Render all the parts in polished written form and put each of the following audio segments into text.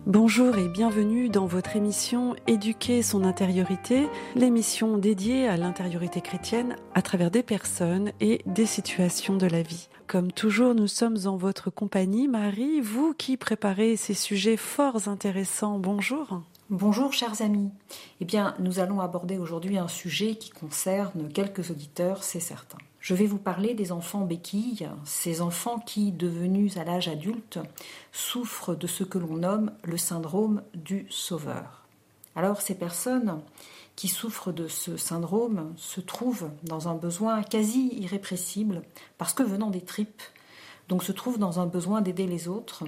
Bonjour et bienvenue dans votre émission Éduquer son intériorité, l'émission dédiée à l'intériorité chrétienne à travers des personnes et des situations de la vie. Comme toujours, nous sommes en votre compagnie, Marie, vous qui préparez ces sujets fort intéressants. Bonjour. Bonjour chers amis. Eh bien, nous allons aborder aujourd'hui un sujet qui concerne quelques auditeurs, c'est certain. Je vais vous parler des enfants béquilles, ces enfants qui, devenus à l'âge adulte, souffrent de ce que l'on nomme le syndrome du sauveur. Alors, ces personnes qui souffrent de ce syndrome se trouvent dans un besoin quasi irrépressible, parce que venant des tripes, donc se trouvent dans un besoin d'aider les autres.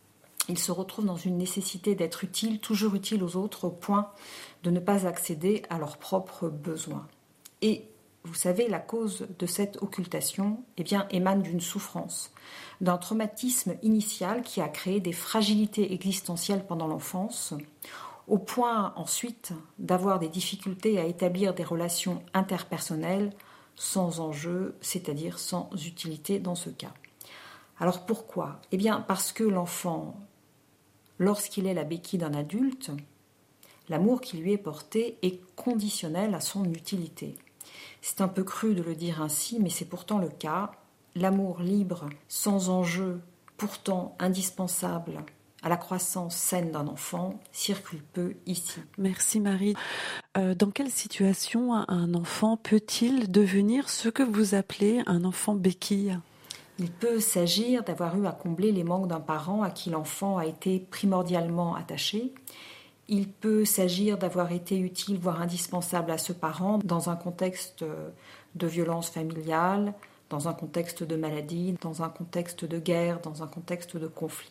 Ils se retrouvent dans une nécessité d'être utiles, toujours utiles aux autres, au point de ne pas accéder à leurs propres besoins. Et vous savez, la cause de cette occultation émane d'une souffrance, d'un traumatisme initial qui a créé des fragilités existentielles pendant l'enfance, au point ensuite d'avoir des difficultés à établir des relations interpersonnelles sans enjeu, c'est-à-dire sans utilité dans ce cas. Alors pourquoi ? Eh bien parce que l'enfant, lorsqu'il est la béquille d'un adulte, l'amour qui lui est porté est conditionnel à son utilité. C'est un peu cru de le dire ainsi, mais c'est pourtant le cas. L'amour libre, sans enjeu, pourtant indispensable à la croissance saine d'un enfant, circule peu ici. Merci Marie. Dans quelle situation un enfant peut-il devenir ce que vous appelez un enfant béquille ? Il peut s'agir d'avoir eu à combler les manques d'un parent à qui l'enfant a été primordialement attaché. Il peut s'agir d'avoir été utile, voire indispensable à ce parent dans un contexte de violence familiale, dans un contexte de maladie, dans un contexte de guerre, dans un contexte de conflit.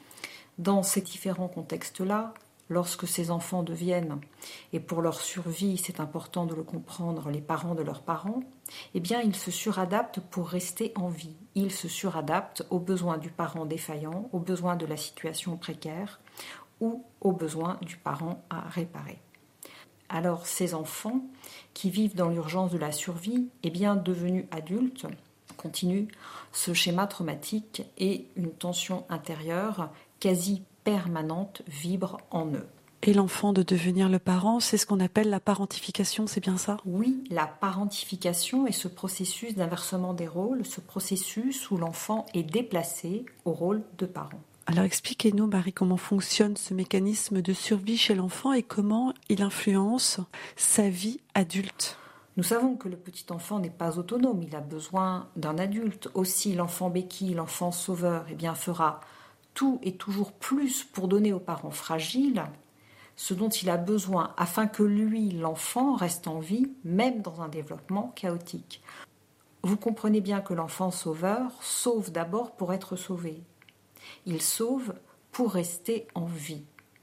Dans ces différents contextes-là, lorsque ces enfants deviennent, et pour leur survie, c'est important de le comprendre, les parents de leurs parents, ils se suradaptent pour rester en vie. Ils se suradaptent aux besoins du parent défaillant, aux besoins de la situation précaire ou aux besoins du parent à réparer. Alors ces enfants qui vivent dans l'urgence de la survie, devenus adultes, continuent ce schéma traumatique et une tension intérieure quasi permanente vibre en eux. Et l'enfant de devenir le parent, c'est ce qu'on appelle la parentification, c'est bien ça ? Oui, la parentification est ce processus d'inversement des rôles, ce processus où l'enfant est déplacé au rôle de parent. Alors expliquez-nous, Marie, comment fonctionne ce mécanisme de survie chez l'enfant et comment il influence sa vie adulte. Nous savons que le petit enfant n'est pas autonome, il a besoin d'un adulte. Aussi, l'enfant béquille, l'enfant sauveur, fera tout et toujours plus pour donner aux parents fragiles ce dont il a besoin afin que lui, l'enfant, reste en vie, même dans un développement chaotique. Vous comprenez bien que l'enfant sauveur sauve d'abord pour être sauvé. Il sauve pour rester en vie.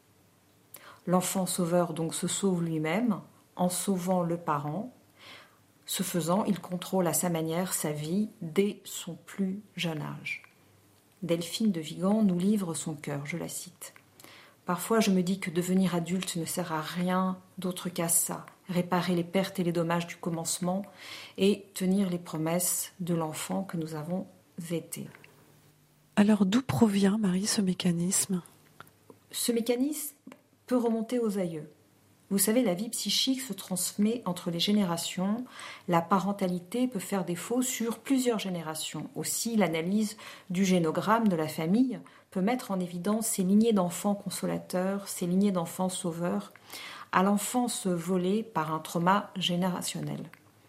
L'enfant sauveur donc se sauve lui-même en sauvant le parent. Ce faisant, il contrôle à sa manière sa vie dès son plus jeune âge. Delphine de Vigan nous livre son cœur, je la cite. « Parfois, je me dis que devenir adulte ne sert à rien d'autre qu'à ça, réparer les pertes et les dommages du commencement et tenir les promesses de l'enfant que nous avons été. » Alors d'où provient, Marie, ce mécanisme ? Ce mécanisme peut remonter aux aïeux. Vous savez, la vie psychique se transmet entre les générations. La parentalité peut faire défaut sur plusieurs générations. Aussi, l'analyse du génogramme de la famille peut mettre en évidence ces lignées d'enfants consolateurs, ces lignées d'enfants sauveurs, à l'enfance volée par un trauma générationnel.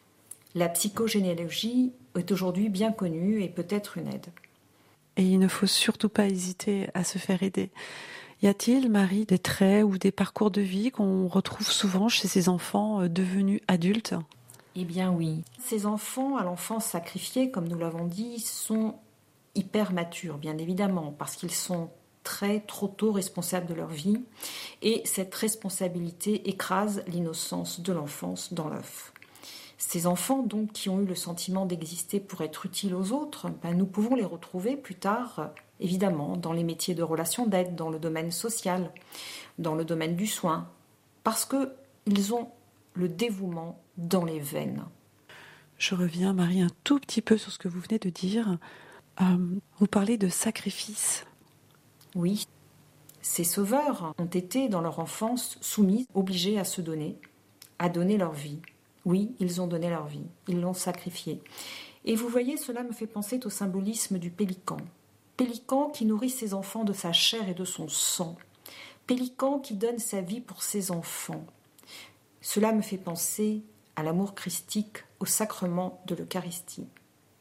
La psychogénéalogie est aujourd'hui bien connue et peut être une aide. Et il ne faut surtout pas hésiter à se faire aider. Y a-t-il, Marie, des traits ou des parcours de vie qu'on retrouve souvent chez ces enfants devenus adultes ? Eh bien oui. Ces enfants, à l'enfance sacrifiée, comme nous l'avons dit, sont hyper matures, bien évidemment, parce qu'ils sont trop tôt responsables de leur vie. Et cette responsabilité écrase l'innocence de l'enfance dans l'œuf. Ces enfants, donc, qui ont eu le sentiment d'exister pour être utiles aux autres, nous pouvons les retrouver plus tard, évidemment, dans les métiers de relations d'aide, dans le domaine social, dans le domaine du soin, parce qu'ils ont le dévouement dans les veines. Je reviens, Marie, un tout petit peu sur ce que vous venez de dire. Vous parlez de sacrifice. Oui, Ces sauveurs ont été, dans leur enfance, soumis, obligés à se donner, à donner leur vie. Oui, ils ont donné leur vie, ils l'ont sacrifiée. Et vous voyez, cela me fait penser au symbolisme du pélican. Pélican qui nourrit ses enfants de sa chair et de son sang. Pélican qui donne sa vie pour ses enfants. Cela me fait penser à l'amour christique, au sacrement de l'Eucharistie.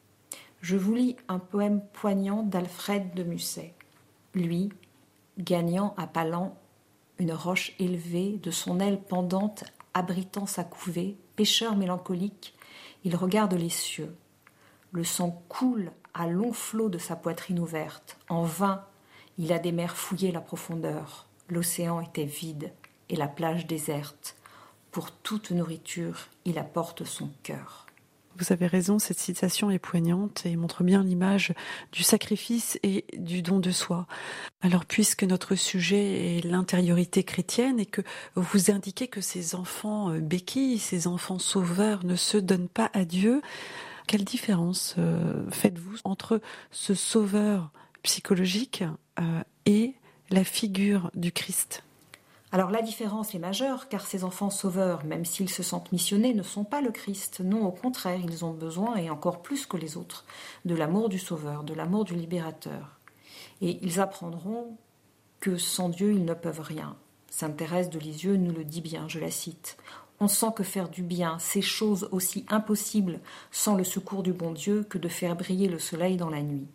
Je vous lis un poème poignant d'Alfred de Musset. Lui, gagnant à Palan une roche élevée, de son aile pendante abritant sa couvée, pêcheur mélancolique, il regarde les cieux. Le sang coule à longs flots de sa poitrine ouverte. En vain, il a des mers fouillé la profondeur. L'océan était vide et la plage déserte. Pour toute nourriture, il apporte son cœur. Vous avez raison, cette citation est poignante et montre bien l'image du sacrifice et du don de soi. Alors, puisque notre sujet est l'intériorité chrétienne et que vous indiquez que ces enfants béquilles, ces enfants sauveurs ne se donnent pas à Dieu, quelle différence faites-vous entre ce sauveur psychologique et la figure du Christ ? Alors la différence est majeure, car ces enfants sauveurs, même s'ils se sentent missionnés, ne sont pas le Christ. Non, au contraire, ils ont besoin, et encore plus que les autres, de l'amour du Sauveur, de l'amour du Libérateur. Et ils apprendront que sans Dieu, ils ne peuvent rien. Sainte Thérèse de Lisieux nous le dit bien, je la cite. On sent que faire du bien, c'est chose aussi impossible sans le secours du bon Dieu que de faire briller le soleil dans la nuit.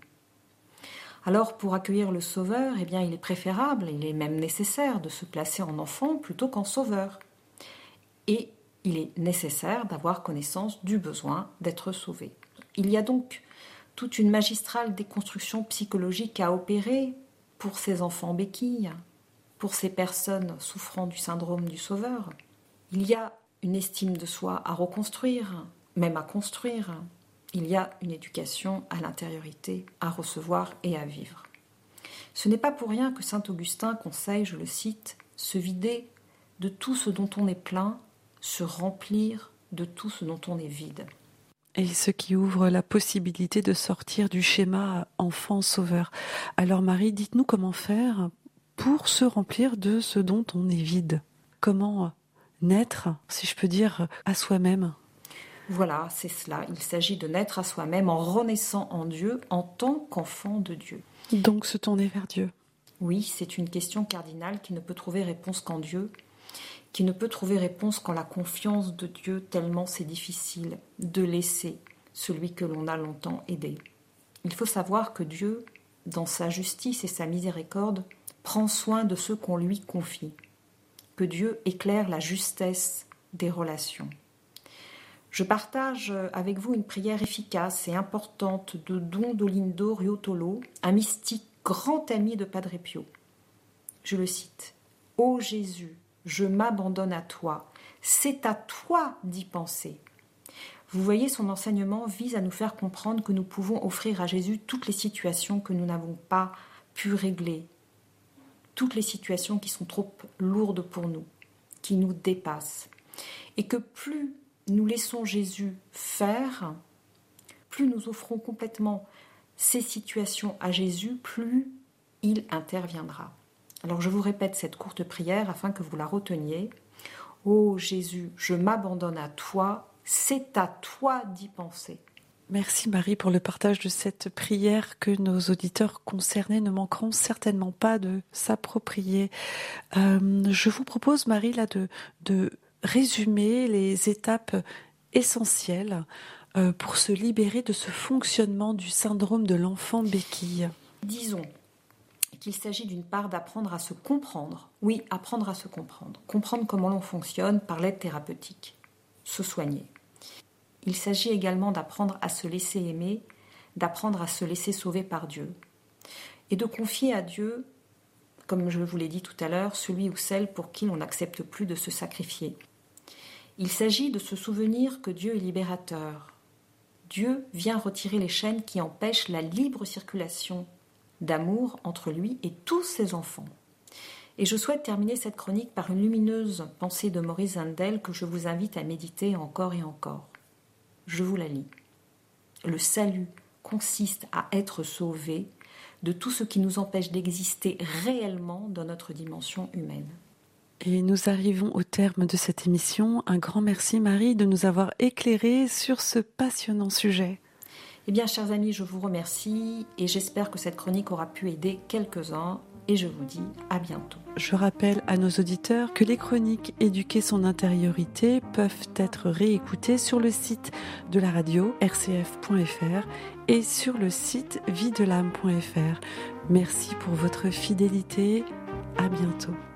Alors, pour accueillir le Sauveur, eh bien, il est préférable, il est même nécessaire de se placer en enfant plutôt qu'en sauveur. Et il est nécessaire d'avoir connaissance du besoin d'être sauvé. Il y a donc toute une magistrale déconstruction psychologique à opérer pour ces enfants béquilles, pour ces personnes souffrant du syndrome du Sauveur. Il y a une estime de soi à reconstruire, même à construire. Il y a une éducation à l'intériorité, à recevoir et à vivre. Ce n'est pas pour rien que saint Augustin conseille, je le cite, se vider de tout ce dont on est plein, se remplir de tout ce dont on est vide. Et ce qui ouvre la possibilité de sortir du schéma enfant-sauveur. Alors Marie, dites-nous comment faire pour se remplir de ce dont on est vide. Comment naître, si je peux dire, à soi-même ? Voilà, c'est cela. Il s'agit de naître à soi-même en renaissant en Dieu en tant qu'enfant de Dieu. Donc se tourner vers Dieu. Oui, c'est une question cardinale qui ne peut trouver réponse qu'en Dieu, qui ne peut trouver réponse qu'en la confiance de Dieu, tellement c'est difficile de laisser celui que l'on a longtemps aidé. Il faut savoir que Dieu, dans sa justice et sa miséricorde, prend soin de ceux qu'on lui confie, que Dieu éclaire la justesse des relations. Je partage avec vous une prière efficace et importante de Don Dolindo Riotolo, un mystique grand ami de Padre Pio. Je le cite. « Ô Jésus, je m'abandonne à toi, c'est à toi d'y penser. » Vous voyez, son enseignement vise à nous faire comprendre que nous pouvons offrir à Jésus toutes les situations que nous n'avons pas pu régler, toutes les situations qui sont trop lourdes pour nous, qui nous dépassent, et que plus nous laissons Jésus faire, plus nous offrons complètement ces situations à Jésus, plus il interviendra. Alors je vous répète cette courte prière afin que vous la reteniez. « Ô Jésus, je m'abandonne à toi, c'est à toi d'y penser. » Merci Marie pour le partage de cette prière que nos auditeurs concernés ne manqueront certainement pas de s'approprier. Je vous propose Marie là de résumer les étapes essentielles pour se libérer de ce fonctionnement du syndrome de l'enfant béquille. Disons qu'il s'agit d'une part d'apprendre à se comprendre. Oui, apprendre à se comprendre. Comprendre comment l'on fonctionne par l'aide thérapeutique. Se soigner. Il s'agit également d'apprendre à se laisser aimer, d'apprendre à se laisser sauver par Dieu. Et de confier à Dieu, comme je vous l'ai dit tout à l'heure, celui ou celle pour qui l'on n'accepte plus de se sacrifier. Il s'agit de se souvenir que Dieu est libérateur. Dieu vient retirer les chaînes qui empêchent la libre circulation d'amour entre lui et tous ses enfants. Et je souhaite terminer cette chronique par une lumineuse pensée de Maurice Zindel que je vous invite à méditer encore et encore. Je vous la lis. Le salut consiste à être sauvé, de tout ce qui nous empêche d'exister réellement dans notre dimension humaine. Et nous arrivons au terme de cette émission. Un grand merci Marie de nous avoir éclairés sur ce passionnant sujet. Eh bien, chers amis, je vous remercie et j'espère que cette chronique aura pu aider quelques-uns et je vous dis à bientôt. Je rappelle à nos auditeurs que les chroniques Éduquer son intériorité peuvent être réécoutées sur le site de la radio rcf.fr et sur le site videlam.fr. Merci pour votre fidélité. À bientôt.